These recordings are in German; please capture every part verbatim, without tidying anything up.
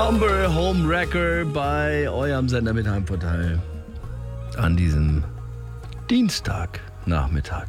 Umber Homewrecker bei eurem Sender mit Heimvorteil an diesem Dienstagnachmittag,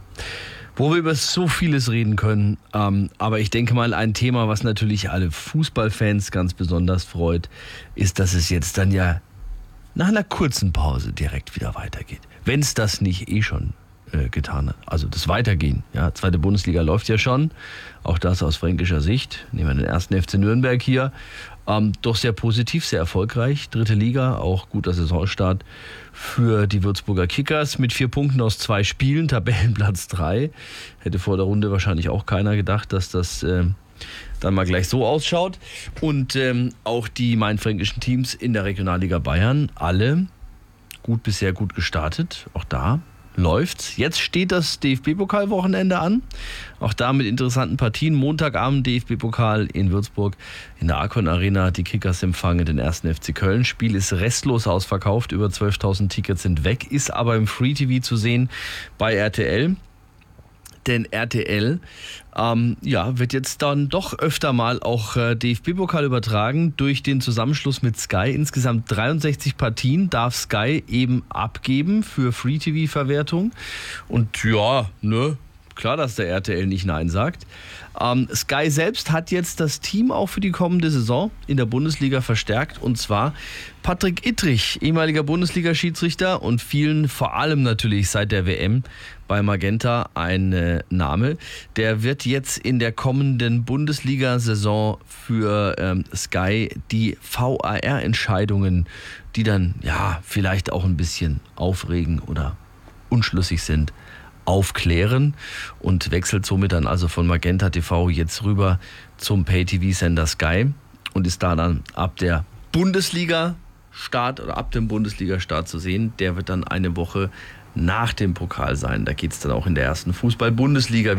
wo wir über so vieles reden können. Ähm, aber ich denke mal, ein Thema, was natürlich alle Fußballfans ganz besonders freut, ist, dass es jetzt dann ja nach einer kurzen Pause direkt wieder weitergeht. Wenn es das nicht eh schon äh, getan hat. Also das Weitergehen. Ja, zweite Bundesliga läuft ja schon. Auch das aus fränkischer Sicht. Nehmen wir den ersten F C Nürnberg hier. Ähm, doch sehr positiv, sehr erfolgreich. Dritte Liga, auch guter Saisonstart für die Würzburger Kickers mit vier Punkten aus zwei Spielen, Tabellenplatz drei. Hätte vor der Runde wahrscheinlich auch keiner gedacht, dass das äh, dann mal gleich so ausschaut. Und ähm, auch die mainfränkischen Teams in der Regionalliga Bayern, alle gut bis sehr gut gestartet. Auch da läuft's. Jetzt steht das D F B-Pokal-Wochenende an. Auch da mit interessanten Partien. Montagabend D F B-Pokal in Würzburg in der Arcon Arena. Die Kickers empfangen den ersten F C Köln. Spiel ist restlos ausverkauft. Über zwölftausend Tickets sind weg. Ist aber im Free T V zu sehen bei R T L. Denn R T L ähm, ja, wird jetzt dann doch öfter mal auch äh, D F B-Pokal übertragen durch den Zusammenschluss mit Sky. Insgesamt dreiundsechzig Partien darf Sky eben abgeben für Free T V-Verwertung. Und ja, ne, klar, dass der R T L nicht Nein sagt. Ähm, Sky selbst hat jetzt das Team auch für die kommende Saison in der Bundesliga verstärkt. Und zwar Patrick Ittrich, ehemaliger Bundesliga-Schiedsrichter und vielen, vor allem natürlich seit der W M bei Magenta, ein äh, Name. Der wird jetzt in der kommenden Bundesliga-Saison für ähm, Sky die V A R-Entscheidungen, die dann ja vielleicht auch ein bisschen aufregen oder unschlüssig sind, aufklären und wechselt somit dann also von Magenta T V jetzt rüber zum Pay-T V-Sender Sky und ist da dann ab der Bundesliga-Start oder ab dem Bundesliga-Start zu sehen. Der wird dann eine Woche nach dem Pokal sein. Da geht es dann auch in der ersten Fußball-Bundesliga